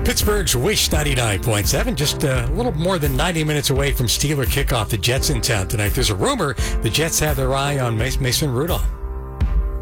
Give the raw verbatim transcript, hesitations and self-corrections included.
Pittsburgh's Wish ninety-nine point seven, just uh, a little more than ninety minutes away from Steeler kickoff. The Jets in town tonight. There's a rumor the Jets have their eye on Mason Rudolph.